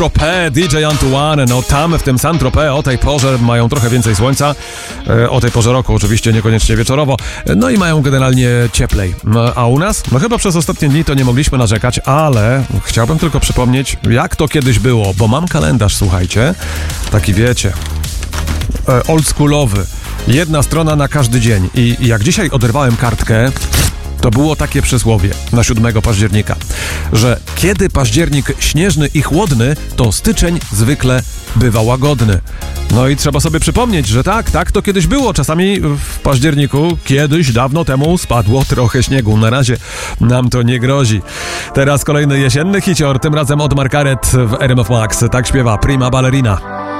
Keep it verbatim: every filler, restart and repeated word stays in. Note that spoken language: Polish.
Tropez, D J Antoine, no tam w tym Saint-Tropez o tej porze mają trochę więcej słońca, e, o tej porze roku oczywiście, niekoniecznie wieczorowo, no i mają generalnie cieplej. No, a u nas? No chyba przez ostatnie dni to nie mogliśmy narzekać, ale chciałbym tylko przypomnieć, jak to kiedyś było, bo mam kalendarz, słuchajcie, taki wiecie, e, oldschoolowy, jedna strona na każdy dzień i, i jak dzisiaj oderwałem kartkę, to było takie przysłowie na siódmego października, że kiedy październik śnieżny i chłodny, to styczeń zwykle bywa łagodny. No i trzeba sobie przypomnieć, że tak, tak to kiedyś było. Czasami w październiku, kiedyś, dawno temu spadło trochę śniegu. Na razie nam to nie grozi. Teraz kolejny jesienny hicior, tym razem od Margaret w R M F Max. Tak śpiewa Prima Ballerina.